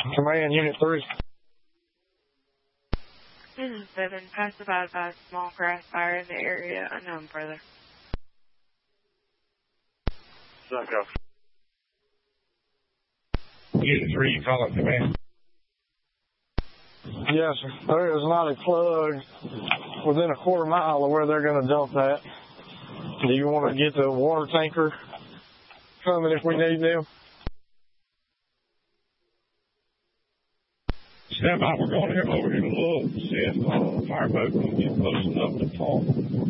Command Unit 3. This is 7, pacified by a small grass fire in the area, unknown further. Go. Unit 3, you call it command. Yes, sir. There is not a plug within a quarter mile of where they're going to dump that. Do you want to get the water tanker coming if we need them? Stand by, we're going over here to look, see if the fireboat can get close enough to talk.